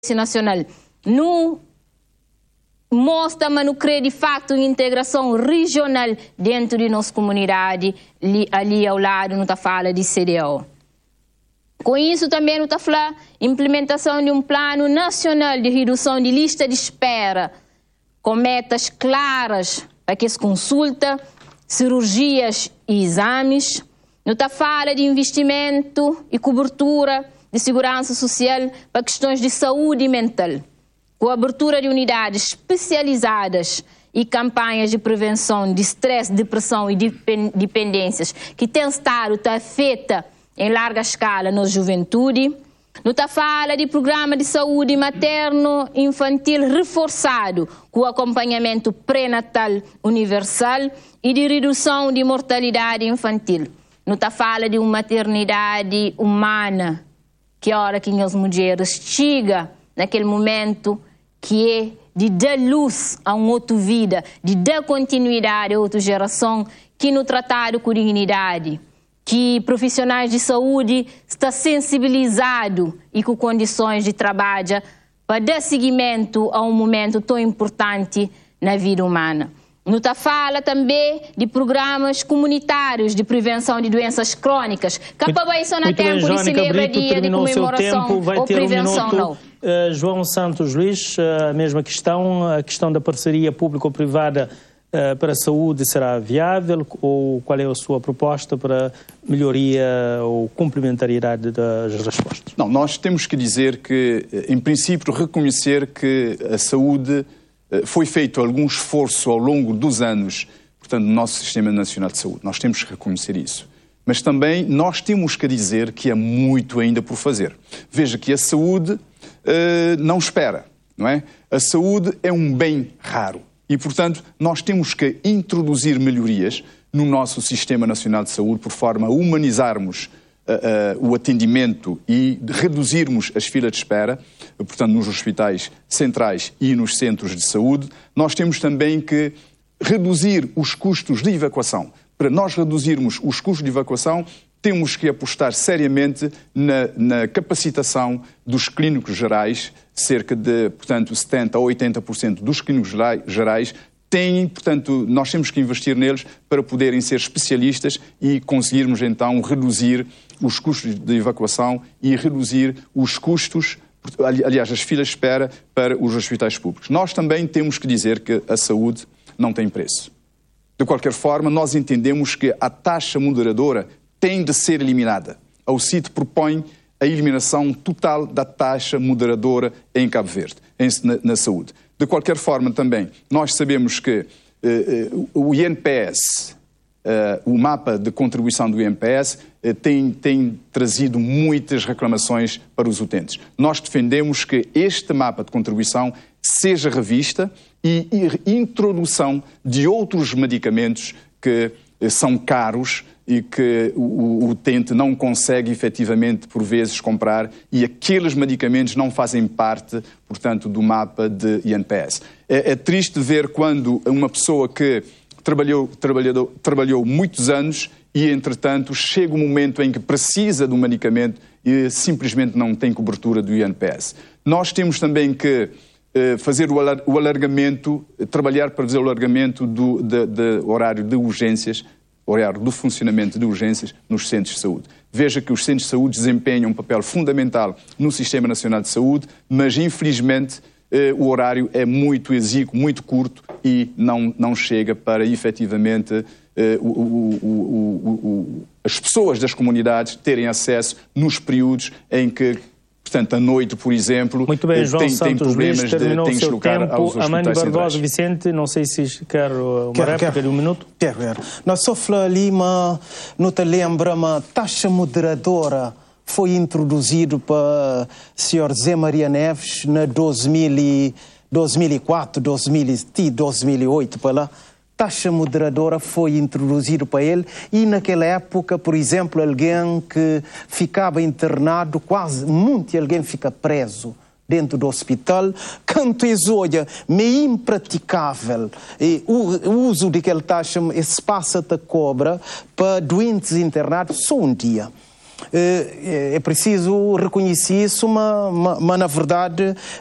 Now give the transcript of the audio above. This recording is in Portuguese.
nacional. No mostra, mas não crê de facto em integração regional dentro de nossa comunidade, ali ao lado, não está falando de CDO. Com isso também não está falando implementação de um plano nacional de redução de lista de espera, com metas claras para que se consulta, cirurgias e exames. Não está falando de investimento e cobertura de segurança social para questões de saúde mental, com a abertura de unidades especializadas e campanhas de prevenção de estresse, depressão e dependências que tem estado feita em larga escala na juventude. Não está falando de programa de saúde materno-infantil reforçado com acompanhamento pré-natal universal e de redução de mortalidade infantil. Não está falando de uma maternidade humana, que a hora que as mulheres chegam naquele momento que é de dar luz a uma outra vida, de dar continuidade a outra geração, que no tratado com dignidade, que profissionais de saúde estão sensibilizados e com condições de trabalho para dar seguimento a um momento tão importante na vida humana. Não está fala também de programas comunitários de prevenção de doenças crônicas. Capaz só na tempo de celebrar dia de comemoração ou prevenção, não. João Santos Luís, a mesma questão, a questão da parceria público-privada para a saúde será viável, ou qual é a sua proposta para melhoria ou complementariedade das respostas? Não, nós temos que dizer que, em princípio, reconhecer que a saúde foi feito algum esforço ao longo dos anos, portanto, no nosso Sistema Nacional de Saúde. Nós temos que reconhecer isso. Mas também nós temos que dizer que há muito ainda por fazer. Veja que a saúde não espera, não é? A saúde é um bem raro. E, portanto, nós temos que introduzir melhorias no nosso Sistema Nacional de Saúde por forma a humanizarmos o atendimento e reduzirmos as filas de espera, portanto, nos hospitais centrais e nos centros de saúde. Nós temos também que reduzir os custos de evacuação. Para nós reduzirmos os custos de evacuação, temos que apostar seriamente na capacitação dos clínicos gerais. Cerca de, portanto, 70% a 80% dos clínicos gerais têm, portanto, nós temos que investir neles para poderem ser especialistas e conseguirmos, então, reduzir os custos de evacuação e reduzir os custos, aliás, as filas de espera para os hospitais públicos. Nós também temos que dizer que a saúde não tem preço. De qualquer forma, nós entendemos que a taxa moderadora tem de ser eliminada. A OCIT propõe a eliminação total da taxa moderadora em Cabo Verde, na saúde. De qualquer forma, também, nós sabemos que o INPS, o mapa de contribuição do INPS, tem trazido muitas reclamações para os utentes. Nós defendemos que este mapa de contribuição seja revista e introdução de outros medicamentos que são caros e que o utente não consegue efetivamente, por vezes, comprar, e aqueles medicamentos não fazem parte, portanto, do mapa de INPS. É triste ver quando uma pessoa que trabalhou muitos anos e, entretanto, chega um momento em que precisa do medicamento e simplesmente não tem cobertura do INPS. Nós temos também que fazer o alargamento, trabalhar para fazer o alargamento do horário de urgências, horário do funcionamento de urgências nos centros de saúde. Veja que os centros de saúde desempenham um papel fundamental no Sistema Nacional de Saúde, mas infelizmente o horário é muito exíguo, muito curto e não chega para efetivamente as pessoas das comunidades terem acesso nos períodos em que, portanto, à noite, por exemplo, muito bem, João tem problemas terminou de deslocar aos hospitais Amândio centrais. Barbosa Vicente, não sei se quer uma réplica de um minuto. Quero. Nós só falamos ali, mas não te lembra, uma taxa moderadora foi introduzido para o Sr. Zé Maria Neves na 2004, 2008, para lá. Taxa moderadora foi introduzida para ele e naquela época, por exemplo, alguém que ficava internado, quase muito alguém fica preso dentro do hospital, quanto olha, meio impraticável e o uso daquela taxa, esse passa-te cobra para doentes internados só um dia. é preciso reconhecer isso, mas na verdade